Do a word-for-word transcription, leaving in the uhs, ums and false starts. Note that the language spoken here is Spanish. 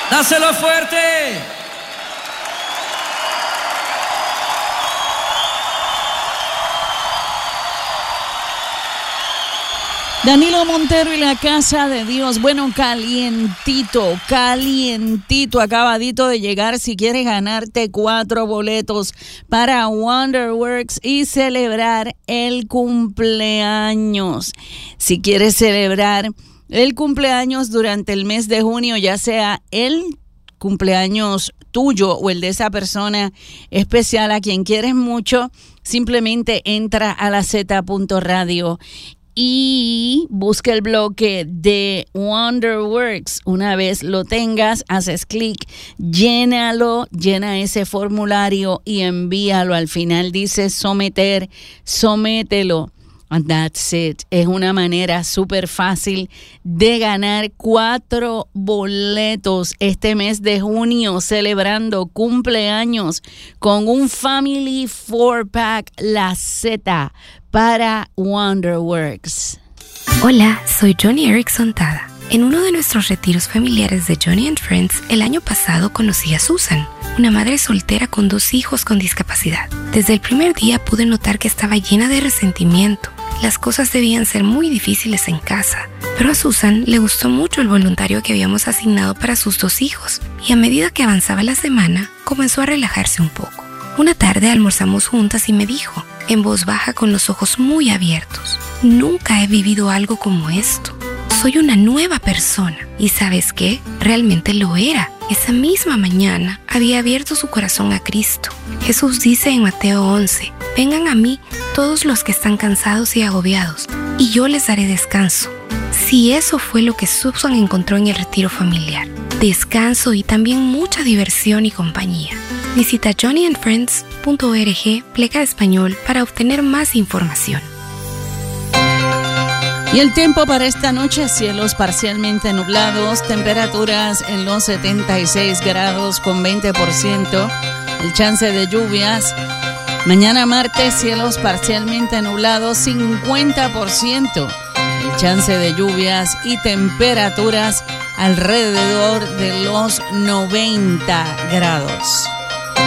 ¡Dáselo fuerte! Danilo Montero y la Casa de Dios. Bueno, calientito, calientito, acabadito de llegar. Si quieres ganarte cuatro boletos para Wonderworks y celebrar el cumpleaños. Si quieres celebrar el cumpleaños durante el mes de junio, ya sea el cumpleaños tuyo o el de esa persona especial a quien quieres mucho, simplemente entra a la zeta punto radio y busca el bloque de Wonderworks. Una vez lo tengas, haces clic, llénalo, llena ese formulario y envíalo. Al final dice someter, somételo. And that's it. Es una manera súper fácil de ganar cuatro boletos este mes de junio, celebrando cumpleaños con un Family four pack La Z para Wonderworks. Hola, soy Johnny Erickson Tada. En uno de nuestros retiros familiares de Johnny and Friends, el año pasado conocí a Susan, una madre soltera con dos hijos con discapacidad. Desde el primer día pude notar que estaba llena de resentimiento. Las cosas debían ser muy difíciles en casa, pero a Susan le gustó mucho el voluntario que habíamos asignado para sus dos hijos, y a medida que avanzaba la semana, comenzó a relajarse un poco. Una tarde almorzamos juntas y me dijo, en voz baja con los ojos muy abiertos, «Nunca he vivido algo como esto. Soy una nueva persona». ¿Y sabes qué? Realmente lo era. Esa misma mañana había abierto su corazón a Cristo. Jesús dice en Mateo once, «Vengan a mí todos los que están cansados y agobiados, y yo les daré descanso». Si eso fue lo que Susan encontró en el retiro familiar, descanso y también mucha diversión y compañía. Visita johnny and friends punto org pleca español para obtener más información. Y el tiempo para esta noche, cielos parcialmente nublados, temperaturas en los setenta y seis grados con veinte por ciento, el chance de lluvias. Mañana martes, cielos parcialmente nublados, cincuenta por ciento, el chance de lluvias y temperaturas alrededor de los noventa grados.